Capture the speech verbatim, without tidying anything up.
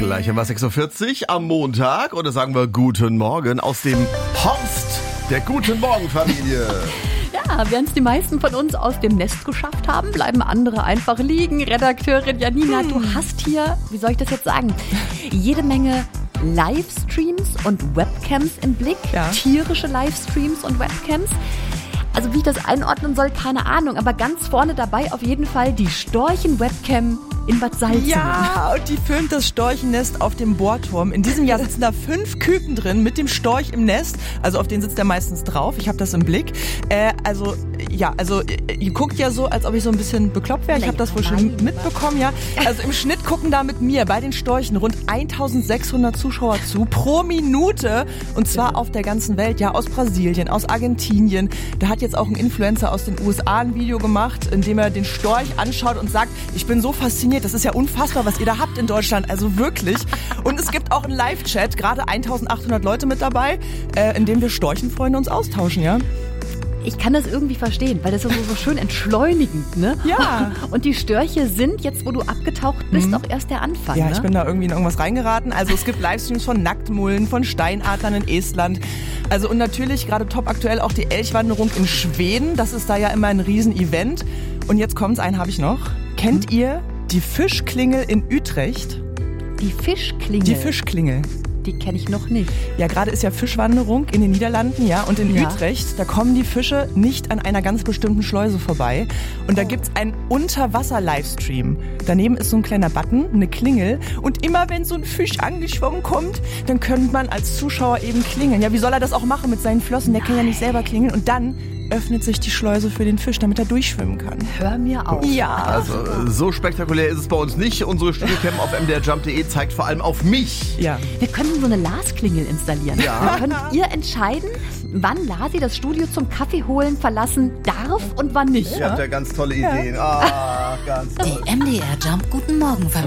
Gleich um sechs Uhr vierzig am Montag oder sagen wir Guten Morgen aus dem Horst der Guten Morgen Familie. Ja, während es die meisten von uns aus dem Nest geschafft haben, bleiben andere einfach liegen. Redakteurin Janina, hm. du hast hier, wie soll ich das jetzt sagen, jede Menge Livestreams und Webcams im Blick. Ja. Tierische Livestreams und Webcams. Also wie ich das einordnen soll, keine Ahnung. Aber ganz vorne dabei auf jeden Fall die Storchen-Webcam in Bad Salzungen. Ja, und die filmt das Storchennest auf dem Bohrturm. In diesem Jahr sitzen da fünf Küken drin mit dem Storch im Nest. Also auf den sitzt er meistens drauf. Ich habe das im Blick. Äh, also ja, also ihr guckt ja so, als ob ich so ein bisschen bekloppt wäre. Ich habe das wohl schon mitbekommen, ja. Also im Schnitt gucken da mit mir bei den Storchen rund eintausendsechshundert Zuschauer zu pro Minute. Und zwar auf der ganzen Welt. Ja, aus Brasilien, aus Argentinien. Da hat jetzt auch ein Influencer aus den U S A ein Video gemacht, in dem er den Storch anschaut und sagt, ich bin so fasziniert. Das ist ja unfassbar, was ihr da habt in Deutschland. Also wirklich. Und es gibt auch einen Live-Chat, gerade eintausendachthundert Leute mit dabei, äh, in dem wir Storchenfreunde uns austauschen, ja. Ich kann das irgendwie verstehen, weil das ist so, so schön entschleunigend, ne? Ja. Und die Störche sind, jetzt wo du abgetaucht bist, mhm. auch erst der Anfang, Ja, ne? ich bin da irgendwie in irgendwas reingeraten. Also es gibt Livestreams von Nacktmullen, von Steinadlern in Estland. Also und natürlich gerade top aktuell auch die Elchwanderung in Schweden. Das ist da ja immer ein Riesen-Event. Und jetzt kommt's, einen habe ich noch. Kennt mhm. ihr die Fischklingel in Utrecht? Die Fischklingel? Die Fischklingel. Die kenne ich noch nicht. Ja, gerade ist ja Fischwanderung in den Niederlanden, ja, und in ja. Utrecht, da kommen die Fische nicht an einer ganz bestimmten Schleuse vorbei. Und da gibt's einen Unterwasser-Livestream. Daneben ist so ein kleiner Button, eine Klingel. Und immer wenn so ein Fisch angeschwommen kommt, dann könnte man als Zuschauer eben klingeln. Ja, wie soll er das auch machen mit seinen Flossen? Der kann ja nicht selber klingeln. Und dann öffnet sich die Schleuse für den Fisch, damit er durchschwimmen kann. Hör mir auf. Ja. Also so spektakulär ist es bei uns nicht. Unsere Studiocam auf m d r jump punkt d e zeigt vor allem auf mich. Ja. Wir können so eine Lars-Klingel installieren. Ja. Dann könnt ihr entscheiden, wann Lasi das Studio zum Kaffee holen verlassen darf und wann nicht. Ihr habt ja ganz tolle Ideen. Ah, ganz toll. Die M D R Jump Guten Morgen Familie.